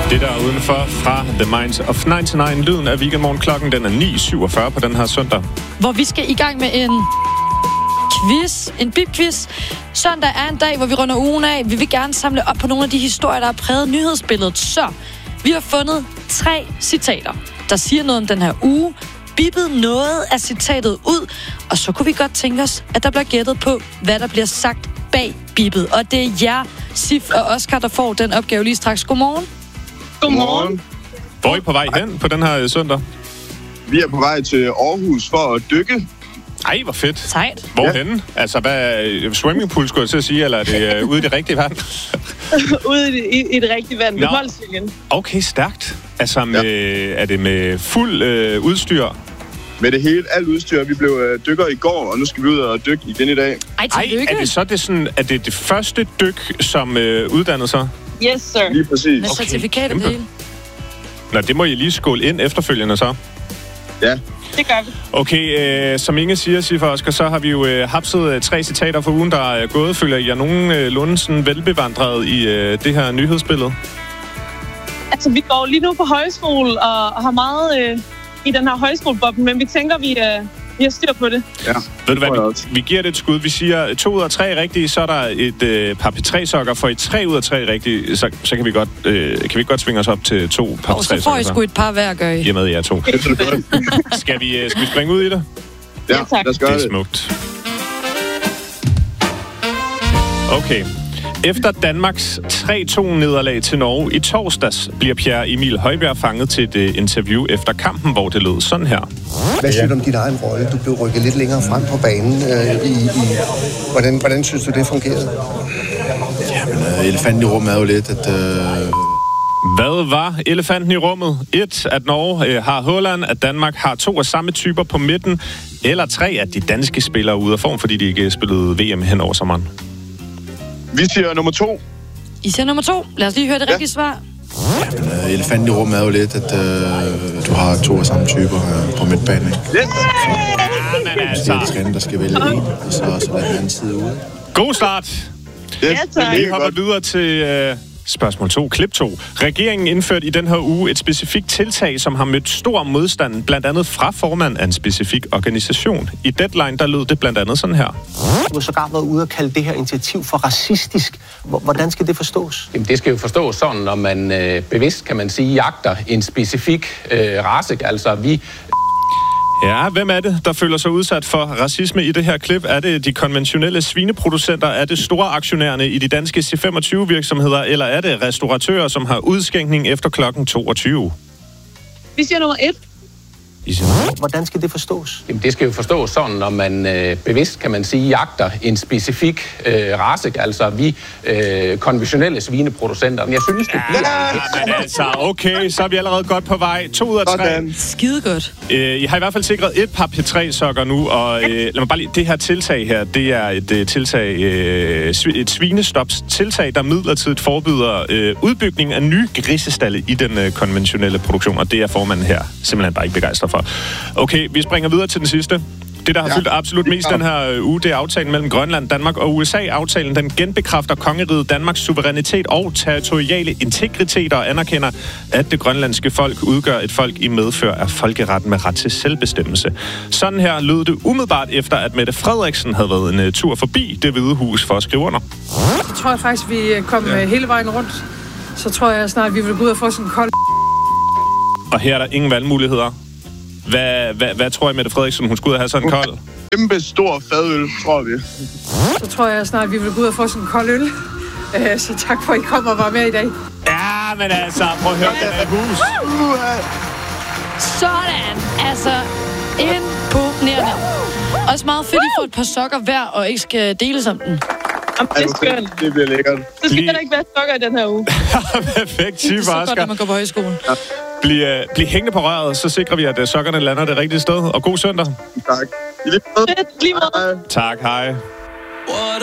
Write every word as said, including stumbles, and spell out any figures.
Det der udenfor fra The Minds of nioghalvfems. Lyden af Weekendmorgen. Klokken den er ni syvogfyrre på den her søndag. Hvor vi skal i gang med en quiz, en bibquiz. Søndag er en dag, hvor vi runder ugen af. Vi vil gerne samle op på nogle af de historier, der har præget nyhedsbilledet. Så vi har fundet tre citater, der siger noget om den her uge. Bippet noget af citatet ud, og så kunne vi godt tænke os, at der bliver gættet på, hvad der bliver sagt bag bippet. Og det er jer, Sif og Oscar, der får den opgave lige straks. Godmorgen. Godmorgen. Hvor er I på vej hen på den her søndag? Vi er på vej til Aarhus for at dykke. Ej, hvor fedt. Sejt. Hvorhenne? Ja. Altså, hvad swimmingpool skulle jeg til at sige, eller er det uh, ude i det rigtige vand? Ude i det, i, i det rigtige vand, ved Molslinjen. Okay, stærkt. Altså, med, ja. Er det med fuld øh, udstyr? Med det hele, alt udstyr. Vi blev øh, dykker i går, og nu skal vi ud og dykke igen i dag. Ej, Ej, er det så det sådan, er det det første dyk, som øh, uddanner sig? Yes, sir. Lige præcis. Med Okay, certifikat og det hele. Nå, det må I lige skåle ind efterfølgende så. Ja. Det gør vi. Okay, øh, som Inge siger, Sif og Oscar, så har vi jo øh, hapset øh, tre citater for ugen, der er gået. Føler I jer nogen øh, lunde velbevandret i øh, det her nyhedsbillede? Altså, vi går lige nu på højskole og, og har meget øh, i den her højskoleboble, men vi tænker, vi, øh, vi har styr på det. Ja. Ved du hvad, vi, vi giver det et skud. Vi siger to ud af tre rigtige, så er der et øh, par P tre sokker. For i tre ud af tre rigtige, så, så kan vi godt øh, kan vi godt svinge os op til to par Og P tre så sokker. får I sgu et par hver, gør I. I med jer to. skal, vi, øh, skal vi springe ud i det? Ja, Ja, tak. lad os gøre Det er det. smukt. Okay. Efter Danmarks tre to-nederlag til Norge i torsdags, bliver Pierre Emil Højbjerg fanget til et uh, interview efter kampen, hvor det lød sådan her. Hvad synes du om din egen rolle? Du blev rykket lidt længere frem på banen. Øh, i, i, hvordan, hvordan synes du, det fungerede? Jamen, øh, elefanten i rummet er jo lidt, at... Øh... Hvad var elefanten i rummet? Et, at Norge øh, har Haaland, at Danmark har to af samme typer på midten, eller tre, at de danske spillere er ude af form, fordi de ikke spillede V M hen over sommeren. Vi siger nummer to. I siger nummer to. Lad os lige høre det Ja. rigtige svar. Jamen, øh, elefanten i rummet er jo lidt, at øh, du har to af samme typer øh, på midtbanen, ikke? Yes. Ja, men Så er det træner, der skal vælge en, og så, så lade den anden side ude. God start! Yes. Ja, tak. Det er Vi mega hopper godt. videre til øh, spørgsmål to, klip to. Regeringen indførte i den her uge et specifikt tiltag, som har mødt stor modstand, blandt andet fra formand af en specifik organisation. I Deadline, der lød det blandt andet sådan her. Du har sågar været ude og kalde det her initiativ for racistisk. Hvordan skal det forstås? Jamen, det skal jo forstås sådan, når man øh, bevidst, kan man sige, jagter en specifik øh, race. Altså, vi... Ja, hvem er det, der føler sig udsat for racisme i det her klip? Er det de konventionelle svineproducenter? Er det store aktionærerne i de danske C femogtyve virksomheder? Eller er det restauratører, som har udskænkning efter klokken toogtyve? Vi siger nummer et. I siger, Hvordan skal det forstås? Jamen, det skal jo forstås sådan, når man øh, bevidst, kan man sige, jagter en specifik øh, race. Altså, vi øh, konventionelle svineproducenter. Men jeg synes, det bliver... ja, men altså, okay, så er vi allerede godt på vej. To ud af tre. Sådan. Skide godt. Øh, I har i hvert fald sikret et par P tre sokker nu, og øh, lad mig bare lige, det her tiltag her, det er et øh, tiltag, øh, svi- et svinestopstiltag, der midlertidigt forbyder øh, udbygning af nye grisestalle i den øh, konventionelle produktion, og det er formanden her simpelthen bare ikke begejstret for. Okay, vi springer videre til den sidste. Det, der har ja. fyldt absolut mest den her øh, uge, det er aftalen mellem Grønland, Danmark og U S A. Aftalen, den genbekræfter kongeriget Danmarks suverænitet og territoriale integritet og anerkender, at det grønlandske folk udgør et folk i medfør af folkeretten med ret til selvbestemmelse. Sådan her lød det umiddelbart efter, at Mette Frederiksen havde været en uh, tur forbi Det Hvide Hus for at skrive under. Så tror jeg faktisk, vi kom ja. hele vejen rundt. Så tror jeg snart, vi vil gå ud og få sådan en kold... Og her er der ingen valgmuligheder. Hvad, hvad, hvad tror I, Mette Frederiksen, hun skulle ud og have sådan en kold? Kæmpe stor fadøl, tror vi. Så tror jeg snart, vi vil gå ud og få sådan en kold øl. Øh, så tak for, at I kom og var med i dag. Ja, men altså, prøv at høre, den er hus. Sådan. Altså, imponerende. Også meget fedt, at I får et par sokker hver, og ikke skal deles om den. Jamen, det er skønt. Det bliver lækkert. Så skal der ikke være sokker i den her uge. Perfekt, Det er Sif så og godt, Oscar. når man går på højskole. Bliv, uh, bliv hængende på røret, så sikrer vi, at uh, sokkerne lander det rigtige sted. Og god søndag. Tak. I lige måde. Fedt, lige måde. Hej. Tak, hej.